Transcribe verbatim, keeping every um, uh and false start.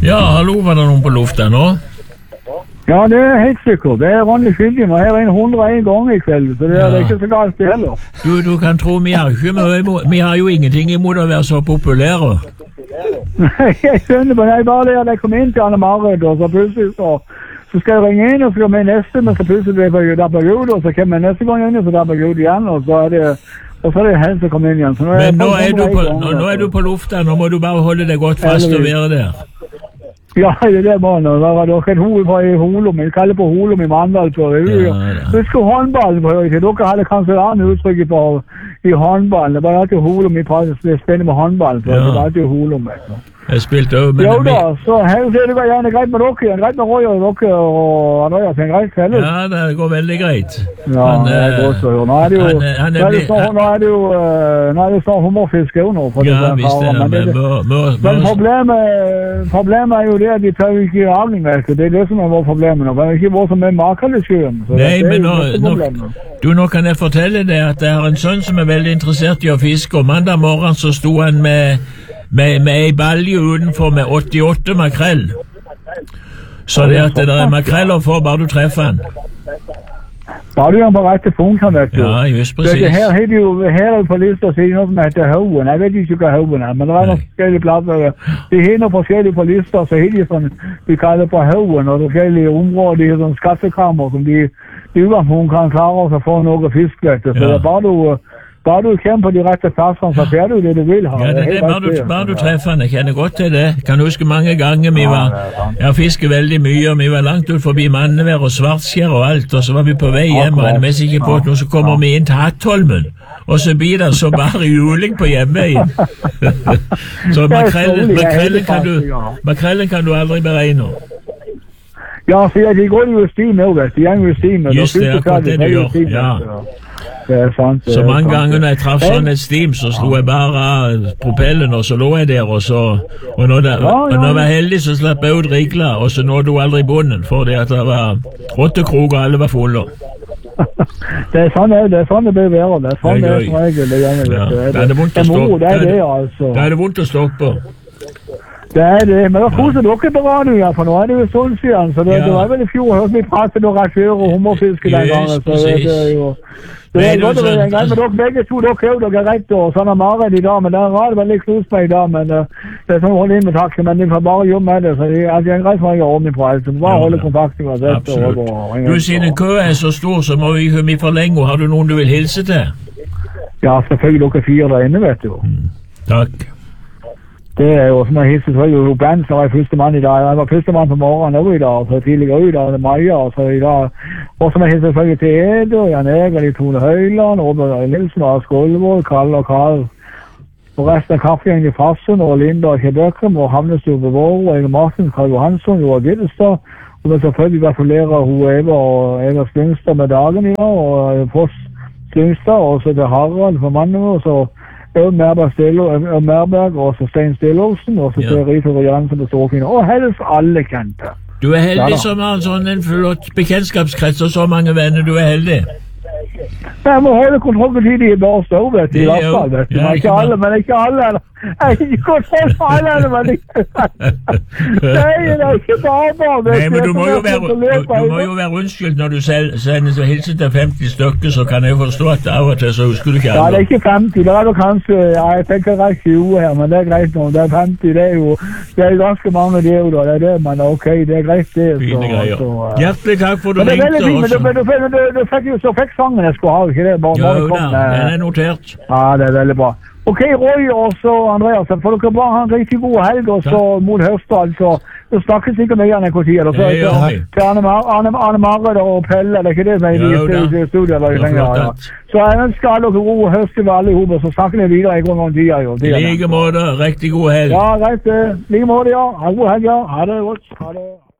Ja, hallo, var det noen på lufta nå? Ja, det er helt sikkert. Det er Ronny Skyldig. Vi har en hundre og en gang i kveld, så det er ja. Ikke så galt det heller. Du, du kan tro vi har ikke mye imot, vi har jo ingenting imot å være så populære. Nei, jeg skjønner, men jeg bare det at jeg kom inn til Anne Marit, og så plutselig så, så skal jeg ringe inn, og så kommer jeg neste, men så plutselig blir jeg der på Gud, og så kommer jeg neste gang inn, og så der på Gud igjen, og så er det, og så er det helst å komme inn igjen. Så nå men nå er, du på, nå, nå er du på lufta, nå må du bare holde deg godt fast og være der. Ja, det er det, mann. Det var nok et hol fra Holum. Jeg kaller på Holum i Mandal. Husker håndballen på høyre. Dere hadde kanskje et annet uttrykk på i håndballen. Det var alltid Holum i passet. Det spiller med håndballen. Det var alltid Holum. Jeg spilte over, men... Jo da, så her ser du gjerne greit med dere. Greit med Roy og dere og Andreas. En greit felles. Ja, det går veldig greit. Ja, han, det er godt så. Nå er det jo... Han, han er, nå er, nå er det jo... Nå er det snart humorfiske jo nå. Ja, visst det. Men, men, mør, mør, men problemet, problemet er jo det at de tar ikke i avlingverket. Det er det som er vår problemet nå. Det er ikke vår som er makende sjøen. Nei, men nå, nå, du, nå kan jeg fortelle deg at jeg har en sønn som er veldig interessert i å fiske. Og mandag morgen så sto han med... Med, med ei balje utenfor med åttiåtte makrell. Så det at det er makreller for bare du treffer han. Da er du på rette punkten, vet du. Ja, just precis. Det her er jo her på lista sier noe som heter Haugen. Jeg vet ikke hva Haugen er, men det er noen forskjellige plasser. De har noen forskjellige på lista, så har de sånn, vi kaller på Haugen, og forskjellige områder, de sånn skattekammer som de utenfor kan klare å få noe fisk, vet du. Så det er bare du... Bare du kommer på de rette plassene, så får du det du vil ha. Ja, det er det. Bare du, bare du treffer han. Jeg kjenner godt til det. Kan huske mange ganger vi var... Jeg fisker veldig mye, og vi var langt ut forbi Mannevær og Svartskjær og alt, og så var vi på vei hjem, og jeg er mest sikker på at nå så kommer vi inn til Hattholmen, og så blir det så bare juling på hjemveien. Så makrellen, makrellen, kan du, makrellen kan du aldri beregne. Ja, for de går jo i stien nå, vet du. De er jo i stien. Just det, akkurat det du gjør, ja. Det er sant, det så er mange sant. ganger når jeg traff sånn et stim, så slo jeg bare propellen, og så lå jeg der, og så... Og når, det, ja, ja. Og når jeg var heldig, så slapp jeg ut rigla, og så nådde du aldri bunnen, fordi at det var rottekrog, og alle var fulle. Det er sånn det, det er sånn det bør være, det er sånn det er som regel. Det, det, ja. det, det er det vondt å stoppe. Det er det, altså. Det er det vondt å stoppe. Det er det, men da koser dere på radio, ja, for nå er det jo sånn siden, så det, ja. Det var vel i fjor, hørte vi prate når jeg kjører og hummerfiske den gangen, så det, det er jo... Det er godt å være en gang med dere begge to, dere er jo dere rett, og sånn er Marit i dag, men der var det veldig knust meg i dag, men uh, det er sånn å holde inn med takken, men de får bare gjøre med det, så det er en greit som jeg har ordentlig på alt, så bare holde kontakten med det. Absolutt. Du, siden kø er så stor, så må vi ikke forlenge, har du noen du vil hilse til? Ja, selvfølgelig dere fire der inne, vet du. Mm. Takk. Det er jo som jeg hilser selvfølgelig jo Bent, som var første mann i dag. Jeg var første mann på morgenen også i dag, så tidligere i dag, det er Maja, og så i dag. Og som jeg hilser selvfølgelig til Eder, Jan Egil, Tone Høyland, Robert Nilsen, Lars Golvård, Karl og Karl. Og resten av kaffegjengen i Fassen, og Linda og Kjebøkrum, og Havnestube Vår, og Egil Martin, Karl Johansson, Joa Giddestad. Og vi selvfølgelig gratulerer hun Eva og Eva Slyngstad med dagen i dag, og Foss Slyngstad, og så til Harald for mannen, og så Øv Merberg, Øv Merberg og så Stein Stillåsen, og så til ja. Rita og Jansen på Storfine, og helst alle kjente. Du er heldig ja, som har en sånn en flott bekjentskapskrets og så mange venner, du er heldig. Jeg må holde kontroll på de de er bare større, vet du, i hvert fall, vet du. Ja, ikke alle, men ikke alle. Jeg er ikke kontroll på alle, men ikke... Nei, det er ikke bare bare, vet du. Nei, men du må jo være, du, du må jo være unnskyld når du sender hilsen til femti stykker, så kan jeg forstå at av og til så husker du ikke alle. Ja, det er ikke femti, det er jo kanskje, ja, jeg tenker det er tjue her, men det er greit nå. Det er femti, det er jo, det er ganske mange det jo da, det er det, men ok, det er greit det. Fine greier. Så, uh, Hjertelig takk for du ringte også. Men det er veldig fint, men du fikk jo så fikk sangen jeg skulle ha, ikke det? Bare, jo da, den er notert. Ja, det er veldig bra. Ok, Roy og så Andreas, for dere bare ha en riktig god helg, og så mot høsten, så du snakker sikkert mye enn en tid, og så til Anne Marit og Pelle, det er ikke det som er i studiet, eller ikke lenger. Så jeg ønsker alle dere god høst til alle i hodet, så snakker vi videre en gang om tida, jo. I like måte, riktig god helg. Ja, rett, like måte, ja. Ha god helg, ja. Ha det godt. Ha det.